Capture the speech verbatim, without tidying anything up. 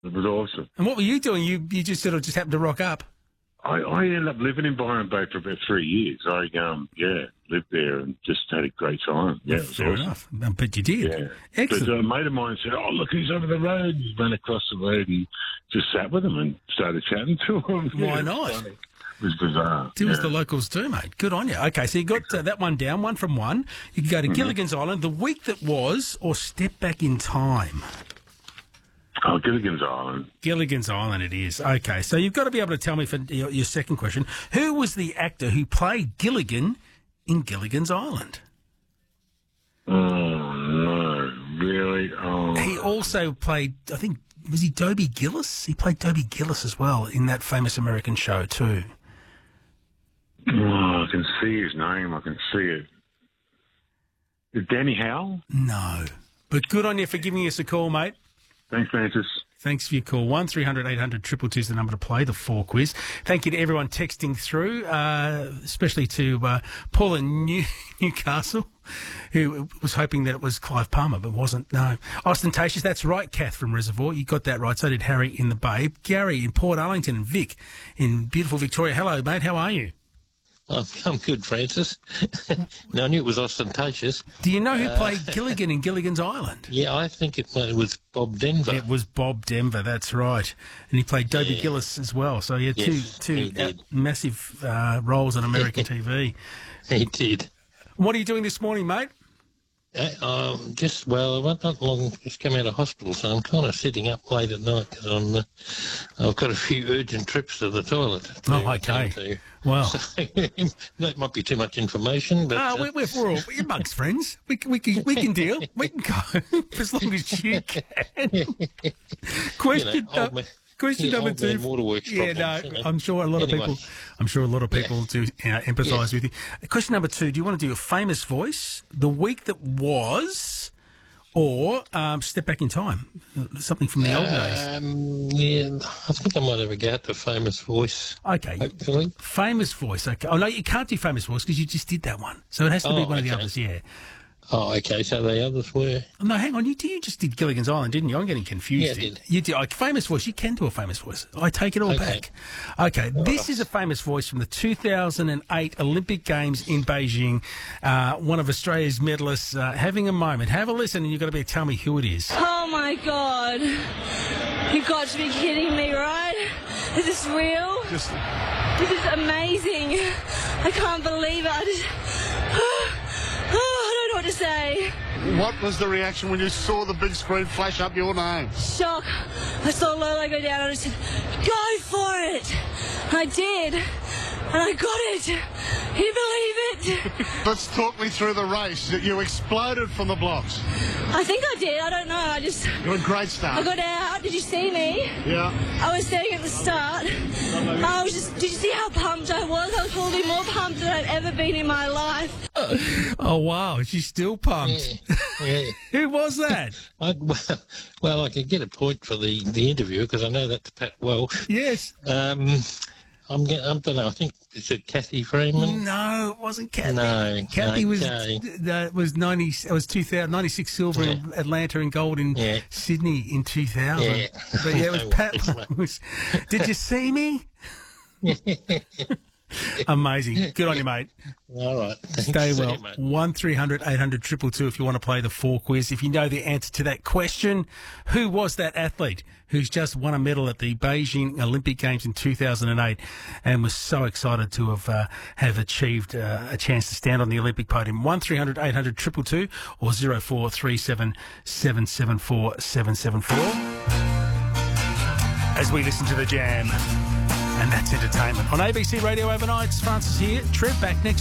It was awesome. And what were you doing? You you just sort of just happened to rock up. I, I ended up living in Byron Bay for about three years. I, um, yeah, lived there and just had a great time. Yeah, it was Fair awesome. enough. I bet you did. Yeah. Excellent. But a mate of mine said, oh, look, he's over the road. He ran across the road and just sat with him and started chatting to him. Why Yeah, not? It was, funny. It was bizarre. Do as yeah. the locals do, mate. Good on you. Okay, so you got uh, that one down, one from one. You can go to Mm-hmm. Gilligan's Island, the week that was, or step back in time. Oh, Gilligan's Island. Gilligan's Island it is. Okay, so you've got to be able to tell me for your, your second question, who was the actor who played Gilligan in Gilligan's Island? Oh, no, really? Oh. He also played, I think, was he Dobie Gillis? He played Dobie Gillis as well in that famous American show too. Oh, I can see his name. I can see it. Is Danny Howell? No. But good on you for giving us a call, mate. Thanks, Francis. Thanks for your call. one three hundred eight hundred two two two is the number to play the four quiz. Thank you to everyone texting through, uh, especially to uh, Paul in New- Newcastle, who was hoping that it was Clive Palmer, but wasn't. No. Ostentatious, that's right, Kath from Reservoir. You got that right. So did Harry in the Babe. Gary in Port Arlington and Vic in beautiful Victoria. Hello, mate. How are you? I'm, I'm good, Francis. No, I knew it was ostentatious. Do you know who played Gilligan in Gilligan's Island? Yeah, I think it was Bob Denver. It was Bob Denver, that's right. And he played Dobie Yeah. Gillis as well. So, yeah, two, Yes, two he did. uh, massive uh, roles on American T V. He did. What are you doing this morning, mate? Uh, um, just, well, I've not long just come out of hospital, so I'm kind of sitting up late at night because I'm, uh, I've got a few urgent trips to the toilet. To Oh, okay. attend to. Well, So, that might be too much information, but... ah, uh, we're, we're, we're all we're amongst friends. We, can- we, can, we can deal. We can go as long as you can. Question, You know, old uh, man- question yeah, number old two. man waterworks Yeah, no, problems, you know. I'm sure a lot Anyway. of people. I'm sure a lot of people do uh, empathise with you. Question number two: do you want to do a famous voice, the week that was, or um, step back in time, something from the old days? Um, yeah, I think I might have a go at the famous voice, Okay, hopefully. famous voice. Okay. Oh no, you can't do famous voice because you just did that one. So it has to be Oh, one of the okay. others. Yeah. Oh, okay, so the others were... No, hang on. You you just did Gilligan's Island, didn't you? I'm getting confused. Yeah, I here. did. You did. Like, famous voice. You can do a famous voice. I take it all Okay. back. Okay, this is a famous voice from the two thousand eight Olympic Games in Beijing. Uh, one of Australia's medalists uh, having a moment. Have a listen, and you've got to be tell me who it is. Oh my god. You've got to be kidding me, right? Is this real? Just This is amazing. I can't believe it. I just. Oh, I don't know what to say. what was the reaction when you saw the big screen flash up your name? Shock. I saw Lola go down and I said, go for it. I did. And I got it. Can you believe it? Let's talk me through the race. You exploded from the blocks. I think I did. I don't know. I just. You're a great I start. got out. Did you see me? Yeah. I was standing at the start. I was just. Did you see how pumped I was? I was probably more pumped than I've ever been in my life. Oh wow, she's still pumped. Yeah. Who was that? I, well, well, I could get a point for the, the interview because I know that's Pat Welsh. Yes. Um, I'm get, I don't know. I think is it Kathy Freeman? No, it wasn't Kathy. No, Kathy was okay. that was ninety. It was two thousand ninety-six silver in Atlanta and gold in Yeah. Sydney in two thousand. Yeah. But yeah, it was No Pat. worries, mate. was, did you see me? Amazing. Good on you, mate. All right. Thanks. Stay See well. you, mate. One three hundred eight hundred two two two if you want to play the four quiz. If you know the answer to that question, who was that athlete who's just won a medal at the Beijing Olympic Games in two thousand eight and was so excited to have uh, have achieved uh, a chance to stand on the Olympic podium? One three hundred eight hundred two two two or zero four three seven seven seven four seven seven four. As we listen to the Jam. And that's entertainment. On A B C Radio Overnights, Francis here. Trev back next